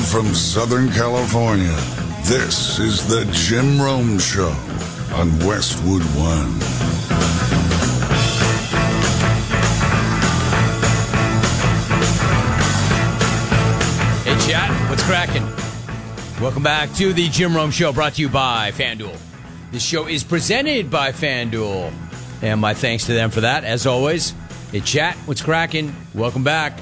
Live from Southern California, this is the Jim Rome Show on Westwood One. Hey, chat, what's cracking? Welcome back to the Jim Rome Show, brought to you by FanDuel. This show is presented by FanDuel, and my thanks to them for that, as always. Hey, chat, what's cracking? Welcome back.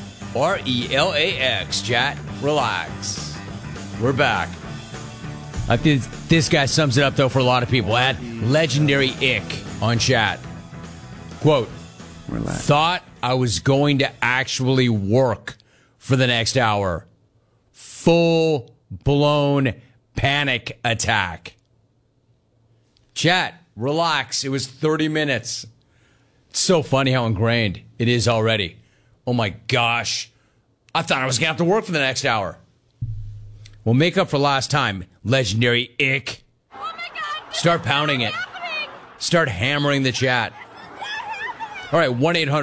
RELAX, chat, relax. We're back. I think this guy sums it up, though, for a lot of people. At Legendary Ick on chat. Quote, relax. Thought I was going to actually work for the next hour. Full-blown panic attack. Chat, relax. It was 30 minutes. It's so funny how ingrained it is already. Oh, my gosh. I thought I was going to have to work for the next hour. Well, make up for last time, Legendary Ick. Oh my God, start pounding it. Start hammering the chat. All right,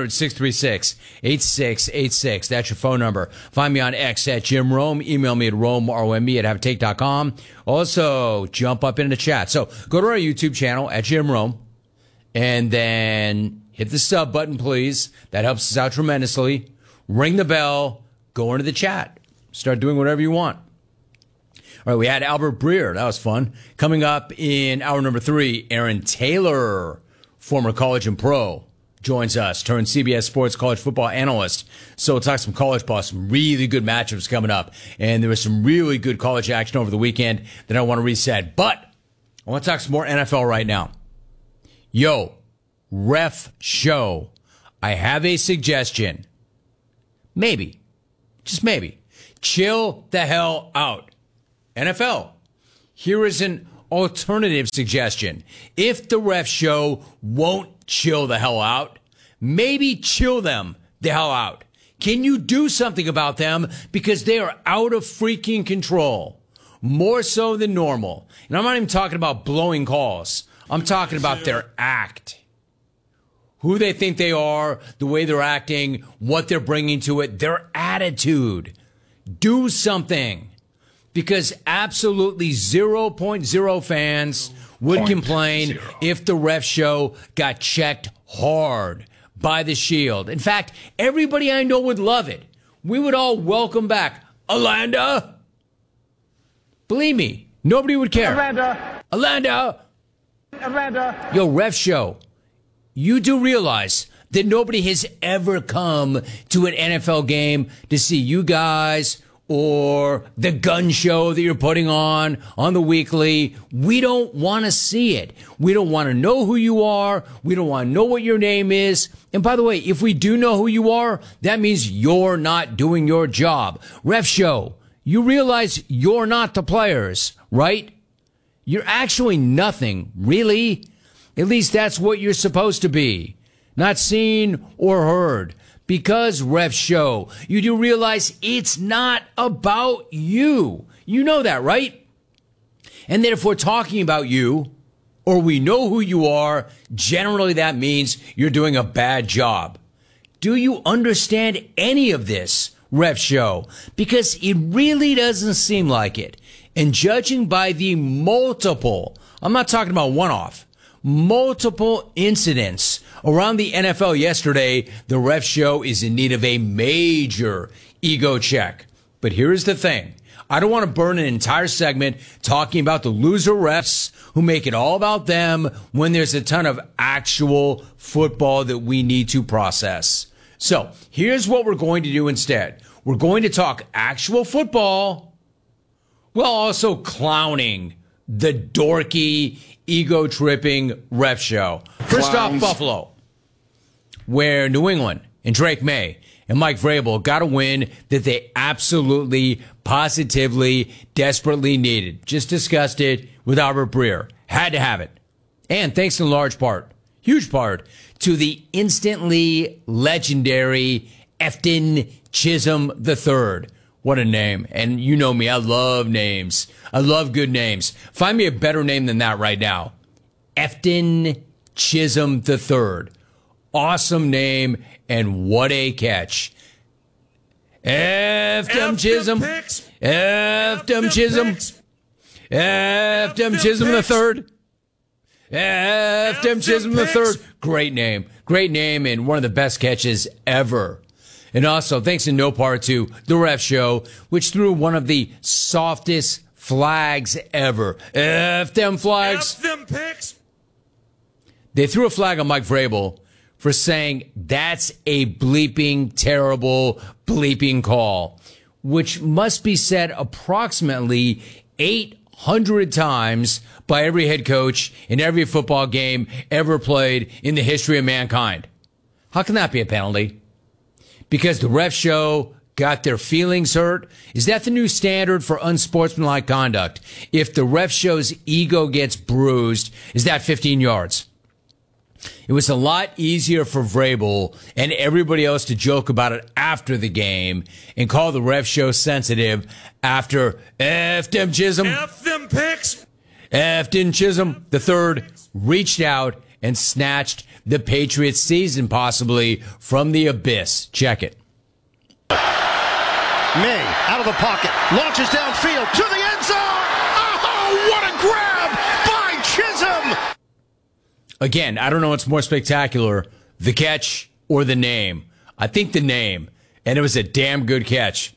1-800-636-8686. That's your phone number. Find me on X at Jim Rome. Email me at RomeROME@havetake.com. Also, jump up into the chat. So go to our YouTube channel at Jim Rome and then hit the sub button, please. That helps us out tremendously. Ring the bell. Go into the chat. Start doing whatever you want. All right, we had Albert Breer. That was fun. Coming up in hour number 3, Aaron Taylor, former college and pro, joins us, turned CBS Sports college football analyst. So we'll talk some college ball, some really good matchups coming up. And there was some really good college action over the weekend that I want to reset. But I want to talk some more NFL right now. Yo, ref show. I have a suggestion. Maybe, just maybe, chill the hell out. NFL, here is an alternative suggestion. If the ref show won't chill the hell out, maybe chill them the hell out. Can you do something about them? Because they are out of freaking control. More so than normal. And I'm not even talking about blowing calls. I'm talking about their act. Who they think they are, the way they're acting, what they're bringing to it, their attitude. Do something. Because absolutely 0.0 fans would complain if the ref show got checked hard by the Shield. In fact, everybody I know would love it. We would all welcome back Alanda. Believe me, nobody would care. Alanda. Yo, ref show. You do realize that nobody has ever come to an NFL game to see you guys or the gun show that you're putting on the weekly. We don't want to see it. We don't want to know who you are. We don't want to know what your name is. And by the way, if we do know who you are, that means you're not doing your job. Ref show, you realize you're not the players, right? You're actually nothing, really. At least that's what you're supposed to be. Not seen or heard. Because, ref show, you do realize it's not about you. You know that, right? And then if we're talking about you, or we know who you are, generally that means you're doing a bad job. Do you understand any of this, ref show? Because it really doesn't seem like it. And judging by the multiple, I'm not talking about one-off, multiple incidents around the NFL yesterday, the ref show is in need of a major ego check. But here's the thing. I don't want to burn an entire segment talking about the loser refs who make it all about them when there's a ton of actual football that we need to process. So here's what we're going to do instead. We're going to talk actual football while also clowning the dorky, ego-tripping ref show. First off, Buffalo, where New England and Drake May and Mike Vrabel got a win that they absolutely, positively, desperately needed. Just discussed it with Albert Breer. Had to have it. And thanks in large part, huge part, to the instantly legendary Efton Chisholm III. What a name. And you know me, I love names. I love good names. Find me a better name than that right now. Efton Chisholm III. Awesome name, and what a catch. F them Chisholm. F them Chisholm. F them Chisholm the third. F them Chisholm the third. Great name. Great name and one of the best catches ever. And also, thanks in no part to The Ref Show, which threw one of the softest flags ever. F them flags. F them picks. They threw a flag on Mike Vrabel for saying that's a bleeping, terrible, bleeping call, which must be said approximately 800 times by every head coach in every football game ever played in the history of mankind. How can that be a penalty? Because the Ref Show got their feelings hurt? Is that the new standard for unsportsmanlike conduct? If the Ref Show's ego gets bruised, is that 15 yards? It was a lot easier for Vrabel and everybody else to joke about it after the game and call the Ref Show sensitive after F them Chisholm. F them picks. F them Chisholm the third reached out and snatched the Patriots season possibly from the abyss. Check it. May out of the pocket, launches downfield to the end zone. Oh, what a grab by Chisholm! Again, I don't know what's more spectacular, the catch or the name. I think the name, and it was a damn good catch.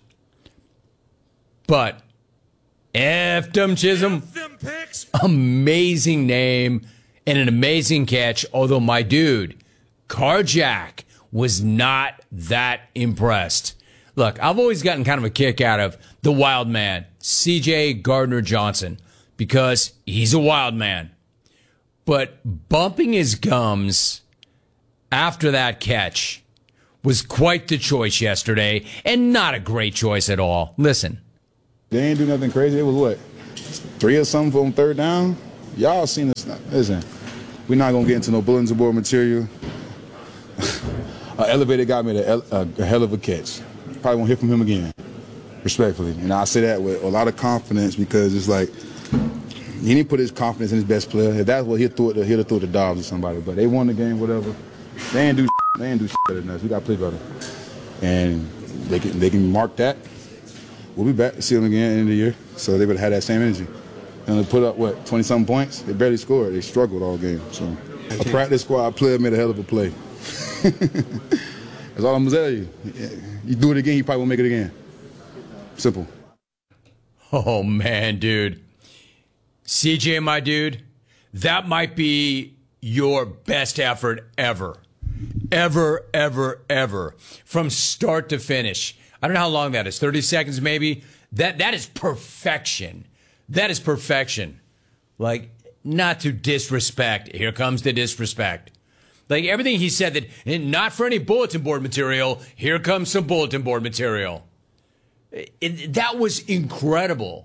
But F them Chisholm, F them picks. amazing name and an amazing catch, although my dude, Carjack, was not that impressed. Look, I've always gotten kind of a kick out of the wild man, C.J. Gardner-Johnson, because he's a wild man. But bumping his gums after that catch was quite the choice yesterday, and not a great choice at all. Listen. They ain't do nothing crazy. It was what? 3 or something on third down? Y'all seen this. Listen, we're not going to get into no bulletin board material. Elevator got me a hell of a catch. Probably won't hear from him again, respectfully. And I say that with a lot of confidence because it's like, he didn't put his confidence in his best player. If that's what he'd have threw the Dobbs or somebody. But they won the game, whatever. They ain't do shit better than us. We got to play better. And they can mark that. We'll be back to see them again at the end of the year. So they would have had that same energy. And they put up, 20-something points? They barely scored. They struggled all game. So a practice squad player made a hell of a play. That's all I'm going to tell you. You do it again, you probably won't make it again. Simple. Oh, man, dude. CJ, my dude, that might be your best effort ever. Ever, ever, ever. From start to finish. I don't know how long that is. 30 seconds maybe? That is perfection. That is perfection. Like, not to disrespect. Here comes the disrespect. Like, everything he said that, not for any bulletin board material, here comes some bulletin board material. That was incredible.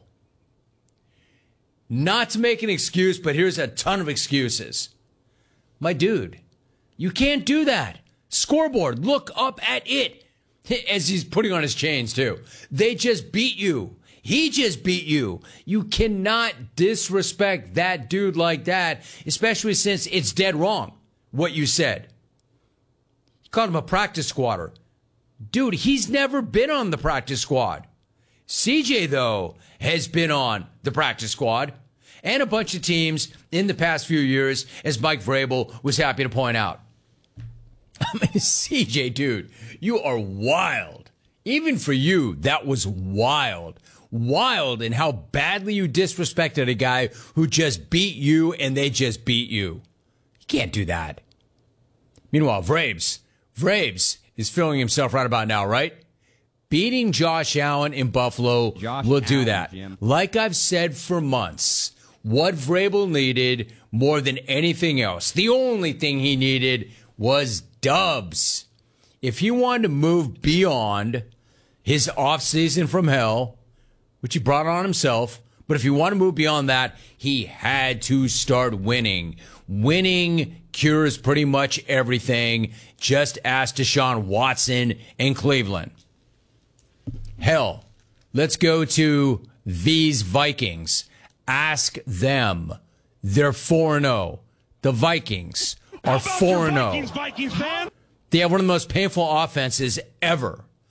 Not to make an excuse, but here's a ton of excuses. My dude, you can't do that. Scoreboard, look up at it. As he's putting on his chains, too. They just beat you. He just beat you. You cannot disrespect that dude like that, especially since it's dead wrong, what you said. You called him a practice squatter. Dude, he's never been on the practice squad. CJ, though, has been on the practice squad and a bunch of teams in the past few years, as Mike Vrabel was happy to point out. I mean, CJ, dude, you are wild. Even for you, that was wild. Wild in how badly you disrespected a guy who just beat you and they just beat you. You can't do that. Meanwhile, Vrabes is feeling himself right about now, right? Beating Josh Allen in Buffalo will do that. Jim. Like I've said for months, what Vrabel needed more than anything else, the only thing he needed was dubs. If he wanted to move beyond his offseason from hell, which he brought on himself, but if he wanted to move beyond that, he had to start winning. Winning cures pretty much everything. Just ask Deshaun Watson in Cleveland. Hell, let's go to these Vikings. Ask them. They're 4-0. The Vikings are 4-0. Vikings fan? They have one of the most painful offenses ever.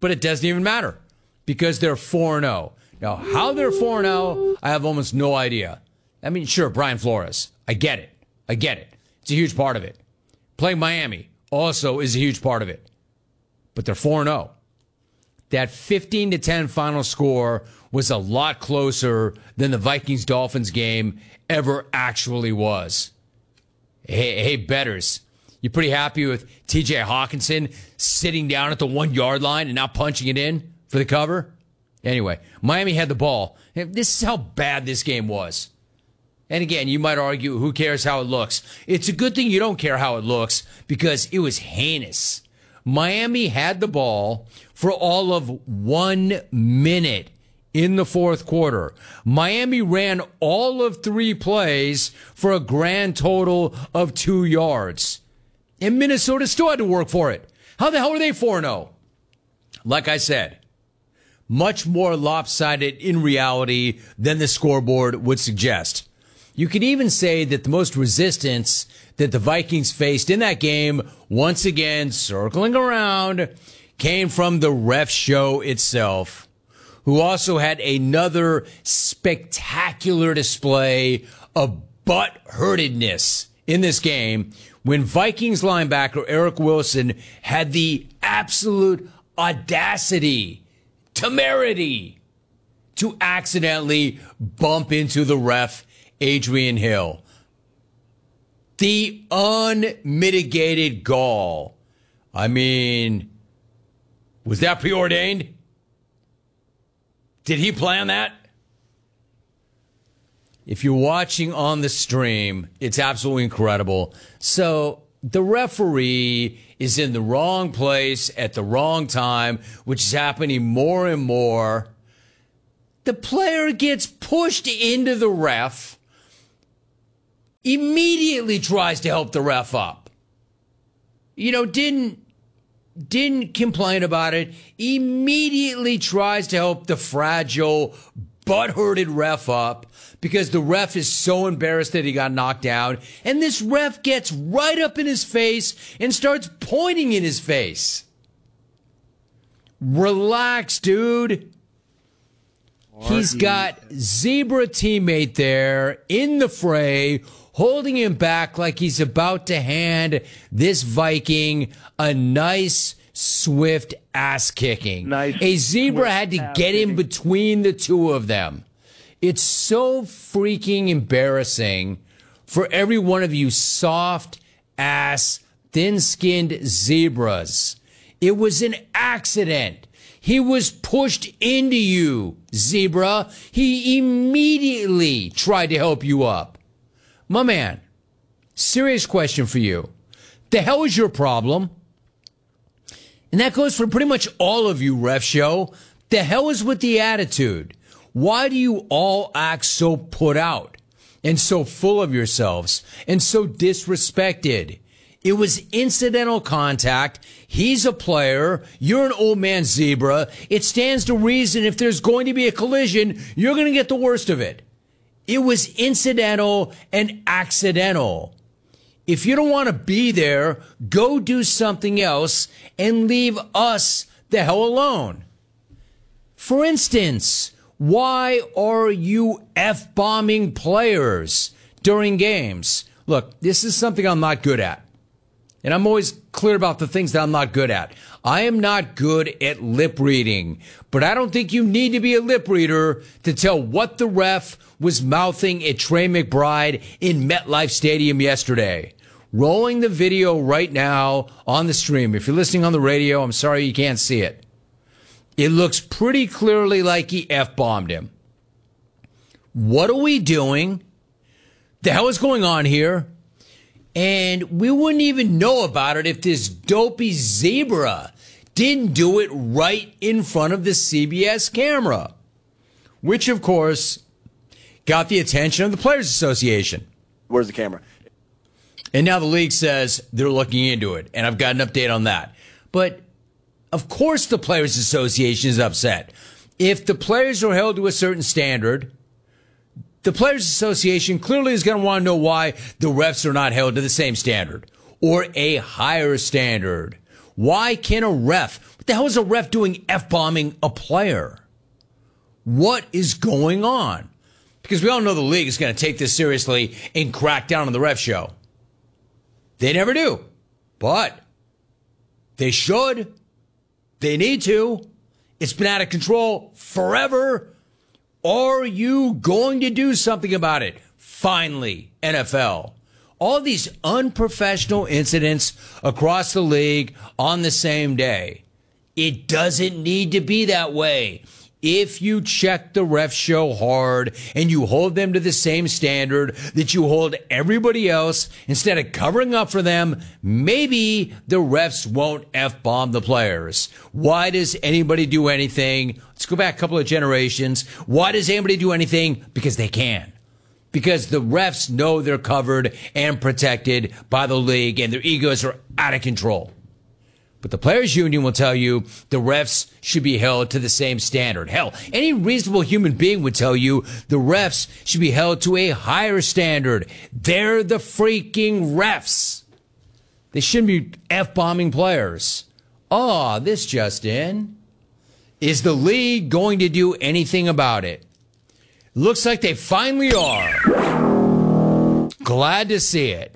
but it doesn't even matter because they're 4-0. Now, how they're 4-0, I have almost no idea. I mean, sure, Brian Flores. I get it. It's a huge part of it. Playing Miami also is a huge part of it. But they're 4-0. That 15-10 final score was a lot closer than the Vikings-Dolphins game ever actually was. Hey, bettors, you pretty happy with T.J. Hawkinson sitting down at the 1-yard line and not punching it in for the cover? Anyway, Miami had the ball. This is how bad this game was. And again, you might argue, who cares how it looks? It's a good thing you don't care how it looks because it was heinous. Miami had the ball for all of 1 minute in the fourth quarter. Miami ran all of 3 plays for a grand total of 2 yards. And Minnesota still had to work for it. How the hell are they 4-0? Like I said, much more lopsided in reality than the scoreboard would suggest. You could even say that the most resistance that the Vikings faced in that game, once again circling around, came from the ref show itself, who also had another spectacular display of butt-hurtedness in this game when Vikings linebacker Eric Wilson had the absolute audacity, temerity, to accidentally bump into the ref, Adrian Hill. The unmitigated gall. I mean, was that preordained? Did he plan that? If you're watching on the stream, it's absolutely incredible. So the referee is in the wrong place at the wrong time, which is happening more and more. The player gets pushed into the ref, immediately tries to help the ref up. Didn't complain about it, immediately tries to help the fragile, butt-hurted ref up because the ref is so embarrassed that he got knocked down. And this ref gets right up in his face and starts pointing in his face. Relax, dude. He's got Zebra teammate there in the fray, holding him back like he's about to hand this Viking a nice, swift ass-kicking. A Zebra had to get in between the two of them. It's so freaking embarrassing for every one of you soft-ass, thin-skinned Zebras. It was an accident. He was pushed into you, Zebra. He immediately tried to help you up. My man, serious question for you. The hell is your problem? And that goes for pretty much all of you, Ref Show. The hell is with the attitude? Why do you all act so put out and so full of yourselves and so disrespected? It was incidental contact. He's a player. You're an old man Zebra. It stands to reason if there's going to be a collision, you're going to get the worst of it. It was incidental and accidental. If you don't want to be there, go do something else and leave us the hell alone. For instance, why are you F-bombing players during games? Look, this is something I'm not good at. And I'm always clear about the things that I'm not good at. I am not good at lip reading, but I don't think you need to be a lip reader to tell what the ref was mouthing at Trey McBride in MetLife Stadium yesterday. Rolling the video right now on the stream. If you're listening on the radio, I'm sorry you can't see it. It looks pretty clearly like he F-bombed him. What are we doing? The hell is going on here? And we wouldn't even know about it if this dopey Zebra didn't do it right in front of the CBS camera, which, of course, got the attention of the Players Association. Where's the camera? And now the league says they're looking into it, and I've got an update on that. But, of course, the Players Association is upset. If the players are held to a certain standard, the Players Association clearly is going to want to know why the refs are not held to the same standard or a higher standard. Why can a ref What the hell is a ref doing F-bombing a player? What is going on? Because we all know the league is going to take this seriously and crack down on the ref show. They never do. But they should. They need to. It's been out of control forever. Are you going to do something about it? Finally, NFL. All these unprofessional incidents across the league on the same day. It doesn't need to be that way. If you check the ref show hard and you hold them to the same standard that you hold everybody else, instead of covering up for them, maybe the refs won't F-bomb the players. Why does anybody do anything? Let's go back a couple of generations. Why does anybody do anything? Because they can. Because the refs know they're covered and protected by the league and their egos are out of control. But the players' union will tell you the refs should be held to the same standard. Hell, any reasonable human being would tell you the refs should be held to a higher standard. They're the freaking refs. They shouldn't be F-bombing players. Oh, this just in. Is the league going to do anything about it? Looks like they finally are. Glad to see it.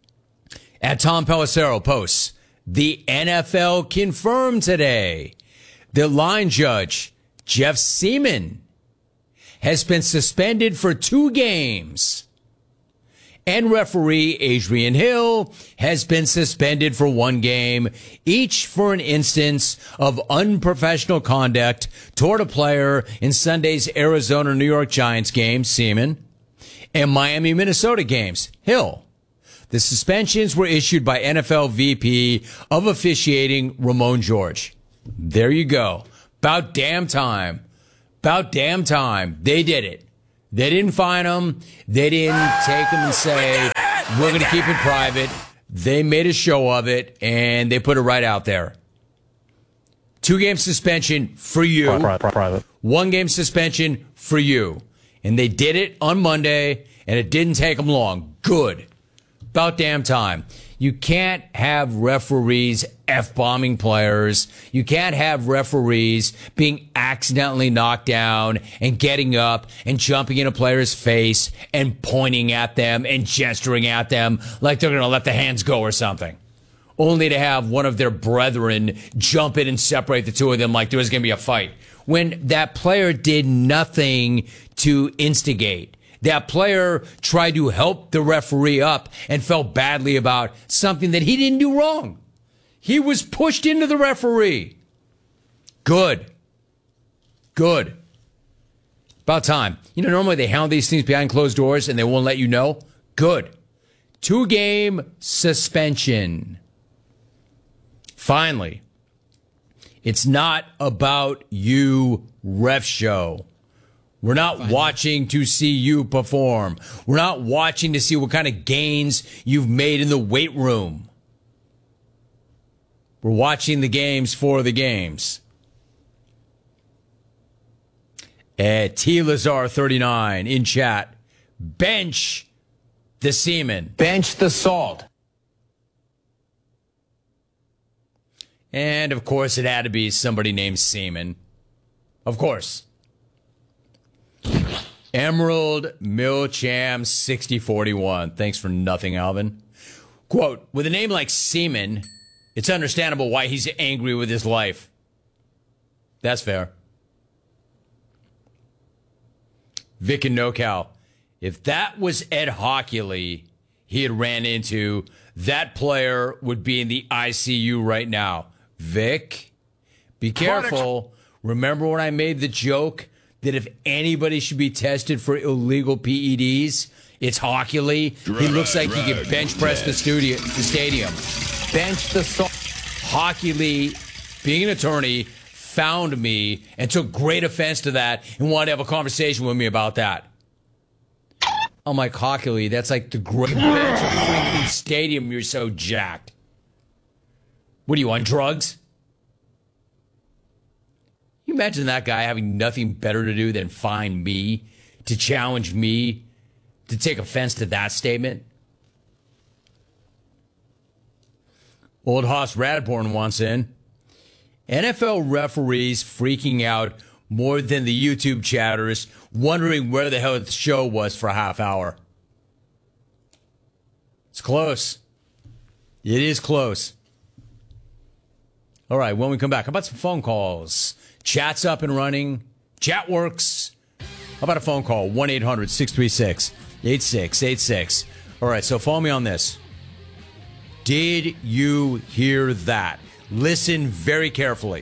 At Tom Pelissero posts, the NFL confirmed today that line judge Jeff Seaman has been suspended for 2 games. And referee Adrian Hill has been suspended for 1 game, each for an instance of unprofessional conduct toward a player in Sunday's Arizona-New York Giants game, Seaman, and Miami-Minnesota games, Hill. The suspensions were issued by NFL VP of officiating Ramon George. There you go. About damn time. About damn time. They did it. They didn't fine them. They didn't take them and say, we're going to keep it private. They made a show of it, and they put it right out there. 2-game suspension for you. Private. 1-game suspension for you. And they did it on Monday, and it didn't take them long. Good. About damn time. You can't have referees F-bombing players. You can't have referees being accidentally knocked down and getting up and jumping in a player's face and pointing at them and gesturing at them like they're going to let the hands go or something. Only to have one of their brethren jump in and separate the two of them like there was going to be a fight. When that player did nothing to instigate. That player tried to help the referee up and felt badly about something that he didn't do wrong. He was pushed into the referee. Good. Good. About time. You know, normally they handle these things behind closed doors and they won't let you know. Good. 2-game suspension. Finally. It's not about you, ref show. We're not watching to see you perform. We're not watching to see what kind of gains you've made in the weight room. We're watching the games for the games. T. Lazar 39 in chat. Bench the Seaman. Bench the salt. And, of course, it had to be somebody named Seaman. Of course. Emerald Milcham 6041. Thanks for nothing, Alvin. Quote, with a name like Seaman, it's understandable why he's angry with his life. That's fair. Vic and NoCal. If that was Ed Hockley he had ran into, that player would be in the ICU right now. Vic, be careful. Remember when I made the joke that if anybody should be tested for illegal PEDs, it's Hockley. He looks like he could bench press the stadium. Bench the salt. Hockley, being an attorney, found me and took great offense to that and wanted to have a conversation with me about that. I'm like, Hockley, that's like the great bench of freaking stadium. You're so jacked. What are you, on drugs? You imagine that guy having nothing better to do than find me, to challenge me, to take offense to that statement? Old Hoss Radborn wants in. NFL referees freaking out more than the YouTube chatters wondering where the hell the show was for a half hour. It's close. It is close. All right, when we come back, how about some phone calls? Chat's up and running. Chat works. How about a phone call? 1-800-636-8686. All right, so follow me on this. Did you hear that? Listen very carefully.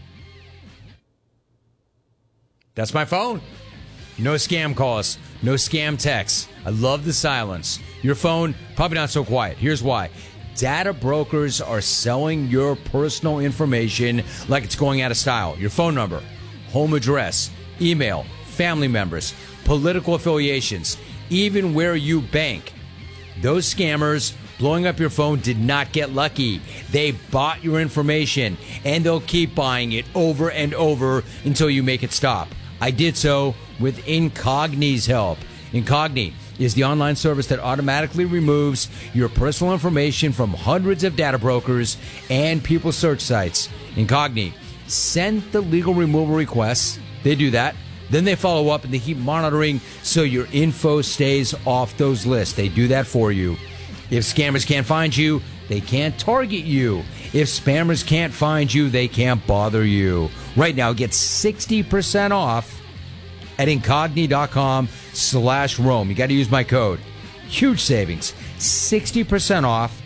That's my phone. No scam calls. No scam texts. I love the silence. Your phone, probably not so quiet. Here's why. Data brokers are selling your personal information like it's going out of style. Your phone number, home address, email, family members, political affiliations, even where you bank. Those scammers blowing up your phone did not get lucky. They bought your information, and they'll keep buying it over and over until you make it stop. I did so with Incogni's help. Incogni is the online service that automatically removes your personal information from hundreds of data brokers and people search sites. Incogni sent the legal removal requests. They do that. Then they follow up and they keep monitoring so your info stays off those lists. They do that for you. If scammers can't find you, they can't target you. If spammers can't find you, they can't bother you. Right now, get 60% off at incogni.com/Rome. You got to use my code. Huge savings. 60% off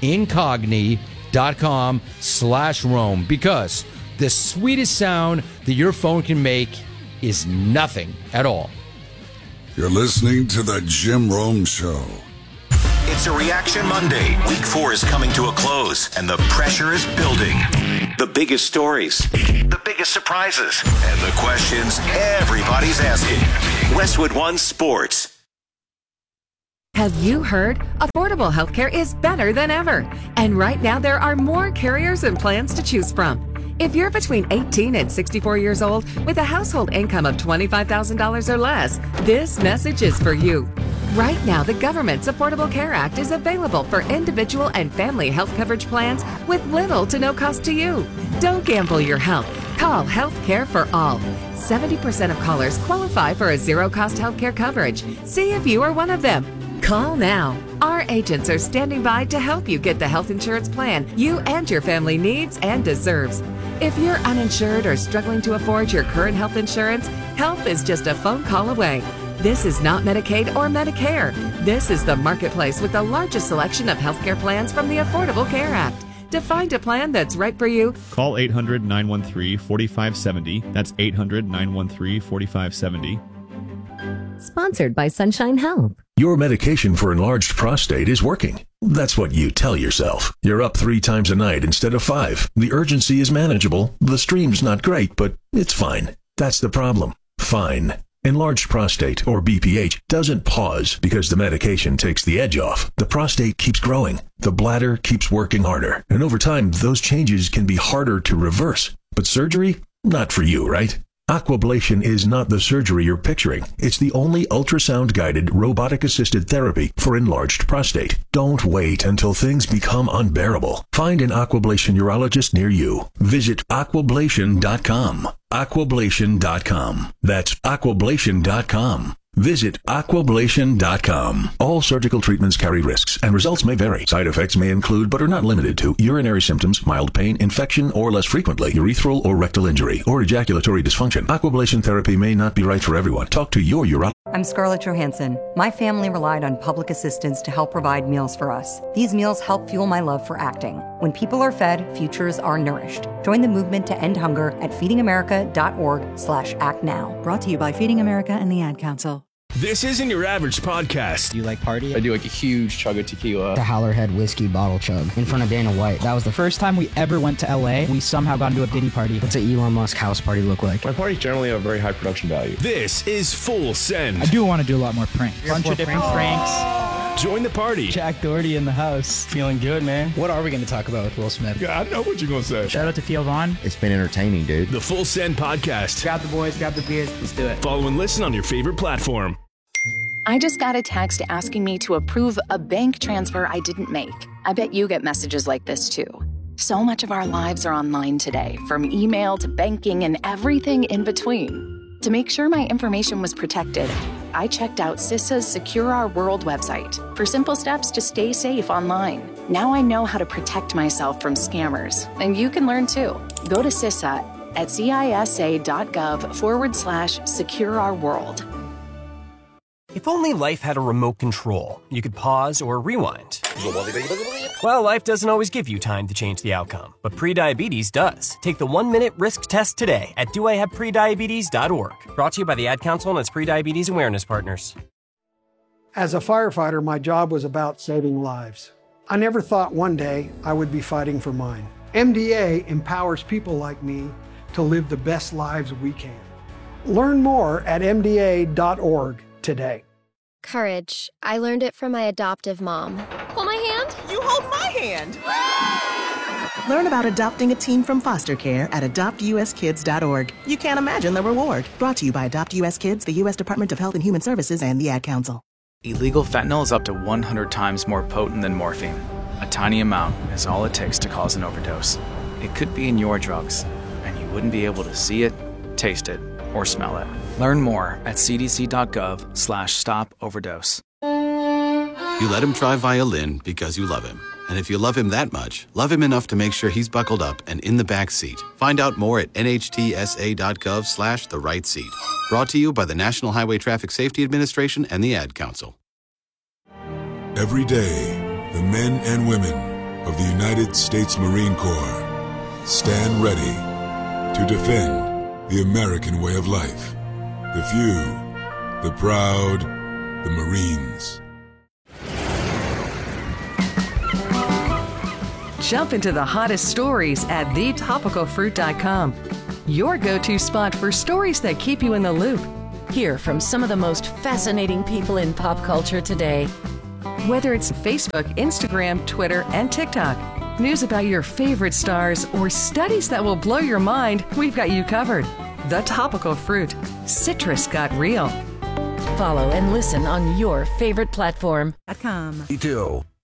incogni.com/Rome, because the sweetest sound that your phone can make is nothing at all. You're listening to The Jim Rome Show. It's a Reaction Monday. Week 4 is coming to a close, and the pressure is building. The biggest stories, the biggest surprises, and the questions everybody's asking. Westwood One Sports. Have you heard? Affordable healthcare is better than ever. And right now there are more carriers and plans to choose from. If you're between 18 and 64 years old with a household income of $25,000 or less, this message is for you. Right now, the government's Affordable Care Act is available for individual and family health coverage plans with little to no cost to you. Don't gamble your health. Call Healthcare for All. 70% of callers qualify for a zero-cost healthcare coverage. See if you are one of them. Call now. Our agents are standing by to help you get the health insurance plan you and your family needs and deserves. If you're uninsured or struggling to afford your current health insurance, help is just a phone call away. This is not Medicaid or Medicare. This is the marketplace with the largest selection of healthcare plans from the Affordable Care Act. To find a plan that's right for you, call 800-913-4570. That's 800-913-4570. Sponsored by Sunshine Health. Your medication for enlarged prostate is working. That's what you tell yourself. You're up 3 times a night instead of 5. The urgency is manageable. The stream's not great, but it's fine. That's the problem. Fine. Enlarged prostate, or BPH, doesn't pause because the medication takes the edge off. The prostate keeps growing. The bladder keeps working harder. And over time, those changes can be harder to reverse. But surgery? Not for you, right? Aquablation is not the surgery you're picturing. It's the only ultrasound-guided, robotic-assisted therapy for enlarged prostate. Don't wait until things become unbearable. Find an Aquablation urologist near you. Visit aquablation.com. Aquablation.com. That's aquablation.com. Visit aquablation.com. All surgical treatments carry risks, and results may vary. Side effects may include, but are not limited to, urinary symptoms, mild pain, infection, or less frequently, urethral or rectal injury, or ejaculatory dysfunction. Aquablation therapy may not be right for everyone. Talk to your urologist. I'm Scarlett Johansson. My family relied on public assistance to help provide meals for us. These meals help fuel my love for acting. When people are fed, futures are nourished. Join the movement to end hunger at feedingamerica.org/actnow. Brought to you by Feeding America and the Ad Council. This isn't your average podcast. Do you like party? I do like a huge chug of tequila. The Howlerhead whiskey bottle chug in front of Dana White. That was the first time we ever went to LA. We somehow got into a Diddy party. What's an Elon Musk house party look like? My parties generally have very high production value. This is Full Send. I do want to do a lot more pranks. Bunch of different pranks. Join the party. Jack Doherty in the house. Feeling good, man. What are we going to talk about with Will Smith? Yeah, I know what you're going to say. Shout out to Theo Vaughn. It's been entertaining, dude. The Full Send podcast. Grab the boys, grab the beers. Let's do it. Follow and listen on your favorite platform. I just got a text asking me to approve a bank transfer I didn't make. I bet you get messages like this too. So much of our lives are online today, from email to banking and everything in between. To make sure my information was protected, I checked out CISA's Secure Our World website for simple steps to stay safe online. Now I know how to protect myself from scammers, and you can learn too. Go to CISA at cisa.gov/secure-our-world. If only life had a remote control, you could pause or rewind. Well, life doesn't always give you time to change the outcome, but prediabetes does. Take the 1-minute risk test today at doihaveprediabetes.org. Brought to you by the Ad Council and its prediabetes awareness partners. As a firefighter, my job was about saving lives. I never thought one day I would be fighting for mine. MDA empowers people like me to live the best lives we can. Learn more at MDA.org today. Courage. I learned it from my adoptive mom. Hold my hand. You hold my hand. Learn about adopting a teen from foster care at adoptuskids.org. You can't imagine the reward. Brought to you by Adopt US Kids, the U.S. Department of Health and Human Services, and the Ad Council. Illegal fentanyl is up to 100 times more potent than morphine. A tiny amount is all it takes to cause an overdose. It could be in your drugs, and you wouldn't be able to see it, taste it, or smell it. Learn more at cdc.gov/stop-overdose. You let him try violin because you love him. And if you love him that much, love him enough to make sure he's buckled up and in the back seat. Find out more at nhtsa.gov/the-right-seat. Brought to you by the National Highway Traffic Safety Administration and the Ad Council. Every day, the men and women of the United States Marine Corps stand ready to defend the American way of life. The few, the proud, the Marines. Jump into the hottest stories at thetopicalfruit.com. Your go-to spot for stories that keep you in the loop. Hear from some of the most fascinating people in pop culture today. Whether it's Facebook, Instagram, Twitter, and TikTok, news about your favorite stars, or studies that will blow your mind, we've got you covered. The Topical Fruit. Citrus got real. Follow and listen on your favorite platform. .com.